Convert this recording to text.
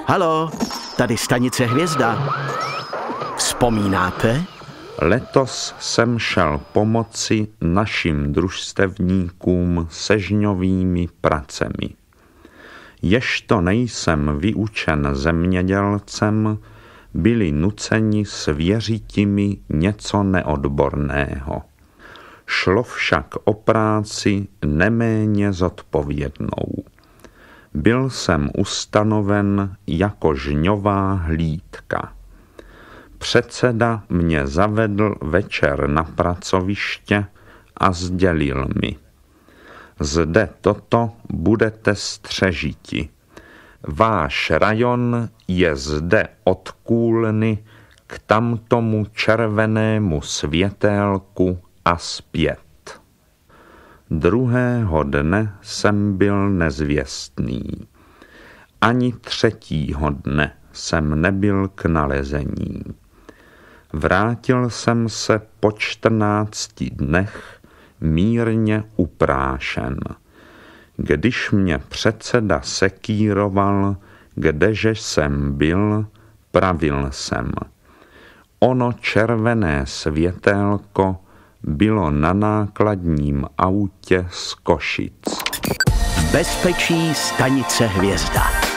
Halo, tady stanice Hvězda. Vzpomínáte? Letos jsem šel pomoci našim družstevníkům se žňovými pracemi. Ježto nejsem vyučen zemědělcem, byli nuceni svěřiti mi něco neodborného. Šlo však o práci neméně zodpovědnou. Byl jsem ustanoven jako žňová hlídka. Předseda mě zavedl večer na pracoviště a sdělil mi: zde toto budete střežiti. Váš rajon je zde od Kůlny k tamtomu červenému světélku a zpět. Druhého dne jsem byl nezvěstný. Ani třetího dne jsem nebyl k nalezení. Vrátil jsem se po 14 dnech mírně uprášen. Když mě předseda sekýroval, kdeže jsem byl, pravil jsem: ono červené světélko bylo na nákladním autě z Košic. Bezpečí stanice Hvězda.